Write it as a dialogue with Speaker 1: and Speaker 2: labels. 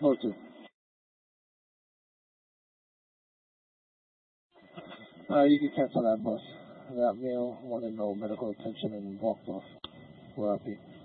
Speaker 1: Noted. You can cancel that, boss. That meal wanted no medical attention and walked off. We're happy.